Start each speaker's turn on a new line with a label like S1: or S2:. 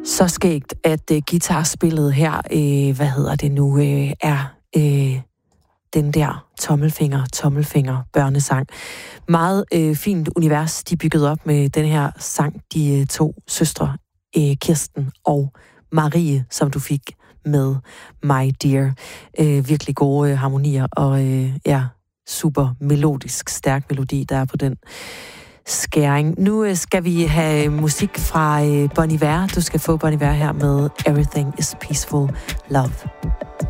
S1: Så skægt, at guitarspillet her, er den der tommelfinger børnesang. Meget fint univers, de byggede op med den her sang, de to søstre, Kirsten og Marie, som du fik med My Dear. Virkelig gode harmonier, og super melodisk, stærk melodi, der er på den skæring. Nu skal vi have musik fra Bon Iver. Du skal få Bon Iver her med Everything is Peaceful Love.